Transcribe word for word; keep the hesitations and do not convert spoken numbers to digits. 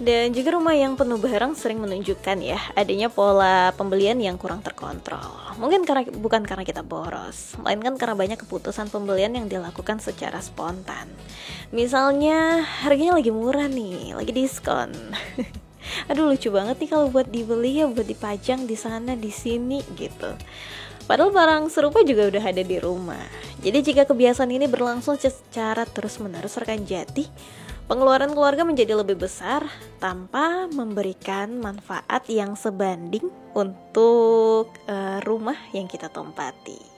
Dan juga rumah yang penuh barang sering menunjukkan ya adanya pola pembelian yang kurang terkontrol. Mungkin karena bukan karena kita boros, melainkan karena banyak keputusan pembelian yang dilakukan secara spontan. Misalnya harganya lagi murah nih, lagi diskon. Aduh lucu banget nih kalau buat dibeli ya, buat dipajang di sana di sini gitu. Padahal barang serupa juga udah ada di rumah. Jadi jika kebiasaan ini berlangsung secara terus-menerus rekan Jati, pengeluaran keluarga menjadi lebih besar tanpa memberikan manfaat yang sebanding untuk uh, rumah yang kita tempati.